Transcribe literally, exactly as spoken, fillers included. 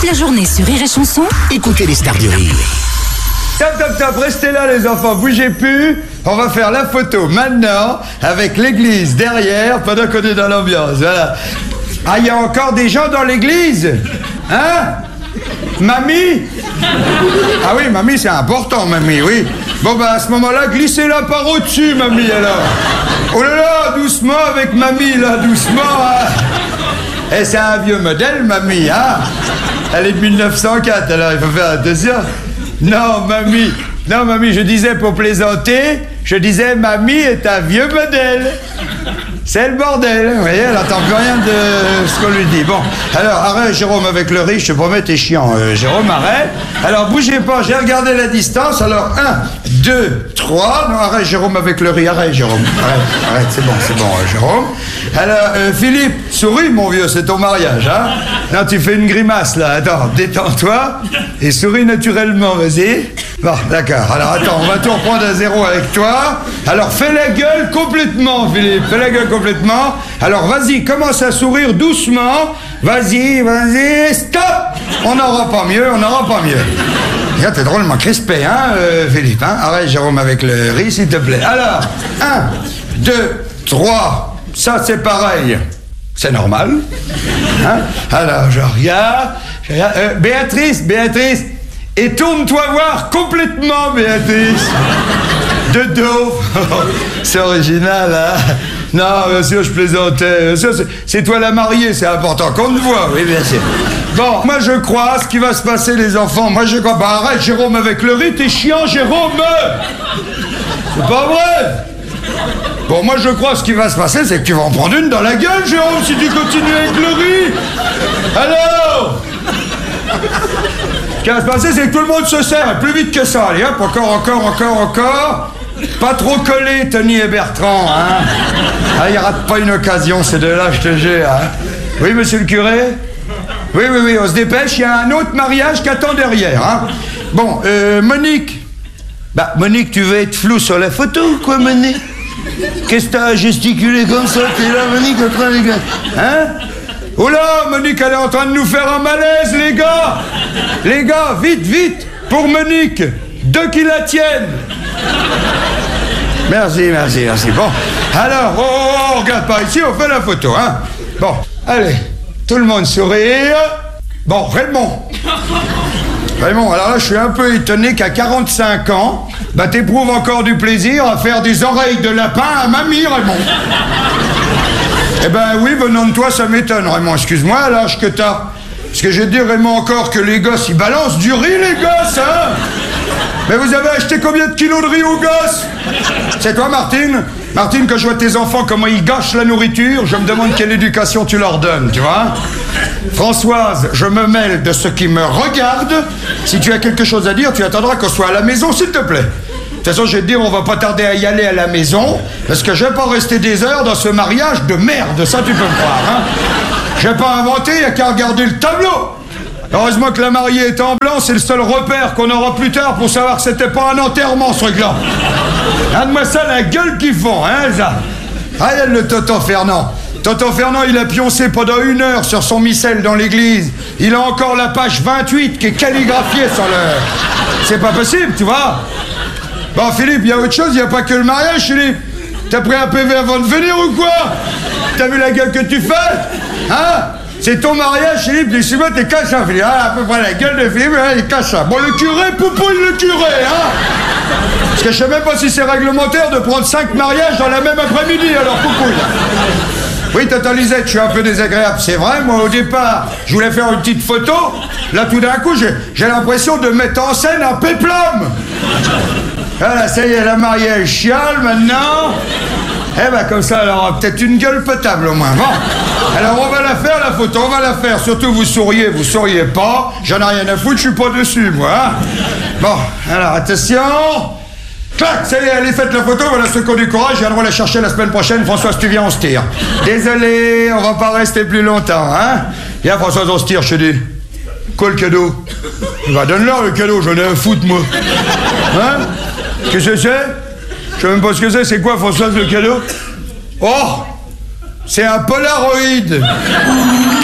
la journée sur Rire et Chanson, écoutez les stars du rire. Top, top, top, restez là les enfants, bougez plus. On va faire la photo maintenant avec l'église derrière pendant qu'on est dans l'ambiance. Voilà. Ah, il y a encore des gens dans l'église? Hein? Mamie? Ah oui, mamie, c'est important, mamie, oui. Bon, bah, à ce moment-là, glissez-la par au-dessus, mamie, alors. Oh là là, doucement avec mamie, là, doucement, hein. Eh, c'est un vieux modèle, mamie, hein. Elle est de mille neuf cent quatre, alors il faut faire attention. Non, mamie, non, mamie, je disais pour plaisanter, je disais, mamie est un vieux modèle. C'est le bordel, vous voyez, elle n'entend plus rien de ce qu'on lui dit. Bon, alors, arrête, Jérôme, avec le riz, je te promets, t'es chiant. Euh, Jérôme, arrête. Alors, bougez pas, j'ai regardé la distance. Alors, un, deux, trois. Non, arrête, Jérôme, avec le riz, arrête, Jérôme. Arrête, arrête, c'est bon, c'est bon, euh, Jérôme. Alors, euh, Philippe, souris, mon vieux, c'est ton mariage, hein. Non, tu fais une grimace, là. Attends, détends-toi et souris naturellement, vas-y. Bon, d'accord. Alors, attends, on va tout reprendre à zéro avec toi. Alors, fais la gueule complètement, Philippe. Fais la gueule complètement. Alors, vas-y, commence à sourire doucement. Vas-y, vas-y, stop. On n'aura pas mieux, on n'aura pas mieux. Regarde, t'es drôlement crispé, hein, euh, Philippe, hein. Arrête, Jérôme, avec le riz, s'il te plaît. Alors, un, deux, trois. Ça, c'est pareil. C'est normal. Hein? Alors, je regarde. Je regarde. Euh, Béatrice, Béatrice. Et tourne-toi voir complètement, Béatrice. De dos. C'est original, hein? Non, bien sûr, je plaisantais. Bien sûr, c'est, c'est toi la mariée, c'est important qu'on te voit, oui, bien sûr. Bon, moi je crois, ce qui va se passer, les enfants, moi je crois. Bah arrête, Jérôme, avec le riz, t'es chiant, Jérôme. C'est pas vrai. Bon, moi je crois, ce qui va se passer, c'est que tu vas en prendre une dans la gueule, Jérôme, si tu continues avec le riz. Alors? Ce qui va se passer, c'est que tout le monde se serre, plus vite que ça. Allez, hop, encore, encore, encore, encore. Pas trop collé, Tony et Bertrand, hein. Ah, il rate pas une occasion, ces deux-là, je te jure, hein. Oui, monsieur le curé? Oui, oui, oui, on se dépêche, il y a un autre mariage qui attend derrière, hein. Bon, euh, Monique. Bah, Monique, tu veux être flou sur la photo ou quoi, Monique? Qu'est-ce que t'as gesticulé comme ça? T'es là, Monique, en train de... Hein? Oh là, Monique, elle est en train de nous faire un malaise, les gars. Les gars, vite, vite, pour Monique. Deux qui la tiennent. Merci, merci, merci. Bon, alors, oh, oh, oh, regarde par ici, on fait la photo, hein. Bon, allez, tout le monde sourire. Bon, Raymond. Raymond, alors là, je suis un peu étonné qu'à quarante-cinq ans, bah, t'éprouves encore du plaisir à faire des oreilles de lapin à mamie, Raymond. Eh ben oui, venant de toi, ça m'étonne, Raymond. Excuse-moi, à l'âge que t'as. Parce que je vais te dire, Raymond, encore que les gosses, ils balancent du riz, les gosses, hein. Mais vous avez acheté combien de kilos de riz aux gosses? C'est toi, Martine? Martine, quand je vois tes enfants, comment ils gâchent la nourriture, je me demande quelle éducation tu leur donnes, tu vois? Françoise, je me mêle de ce qui me regarde. Si tu as quelque chose à dire, tu attendras qu'on soit à la maison, s'il te plaît. De toute façon, je vais te dire, on va pas tarder à y aller à la maison, parce que je vais pas rester des heures dans ce mariage de merde, ça tu peux me croire, hein. Je vais pas inventer, il y a qu'à regarder le tableau. Heureusement que la mariée est en blanc, c'est le seul repère qu'on aura plus tard pour savoir que c'était pas un enterrement, ce truc-là. Regarde-moi ça, la gueule qu'ils font, hein, ça. Ah, il y a le tonton Fernand. Tonton Fernand, il a pioncé pendant une heure sur son missel dans l'église. Il a encore la page vingt-huit qui est calligraphiée sur le... C'est pas possible, tu vois. Bon, Philippe, il y a autre chose, il n'y a pas que le mariage, Philippe. T'as pris un P V avant de venir ou quoi? T'as vu la gueule que tu fais? Hein? C'est ton mariage, Philippe, dis-moi, t'es cacha, Philippe. Ah, à peu près la gueule de Philippe, hein, il est cacha. Bon, le curé, poupouille le curé, hein. Parce que je sais même pas si c'est réglementaire de prendre cinq mariages dans la même après-midi, alors poupouille. Oui, Tata Lisette, je suis un peu désagréable, c'est vrai. Moi, au départ, je voulais faire une petite photo. Là, tout d'un coup, j'ai, j'ai l'impression de mettre en scène un péplum. Voilà, ça y est, la mariée, elle chiale, maintenant. Eh ben, comme ça, elle aura peut-être une gueule potable, au moins. Bon, alors on va la faire, la photo, on va la faire. Surtout, vous souriez, vous souriez pas. J'en ai rien à foutre, je suis pas dessus, moi. Hein. Bon, alors, attention. Clac, ça y est, allez, faites la photo, voilà ceux qui ont du courage, je viendrai la chercher la semaine prochaine. Françoise, tu viens, on se tire. Désolé, on va pas rester plus longtemps, hein. Viens, Françoise, on se tire, je te dis. Quoi, le cadeau? Bah, donne-leur le cadeau, j'en ai un foutre, moi. Hein? Qu'est-ce que c'est? Je sais même pas ce que c'est, c'est quoi, Françoise, le cadeau? Oh! C'est un Polaroid!